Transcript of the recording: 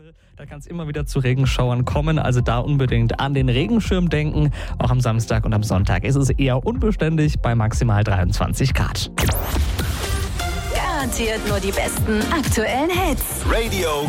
Da kann es immer wieder zu Regenschauern kommen, also da unbedingt an den Regenschirm denken. Auch am Samstag und am Sonntag ist es eher unbeständig bei maximal 23 Grad. Garantiert nur die besten aktuellen Hits. Radio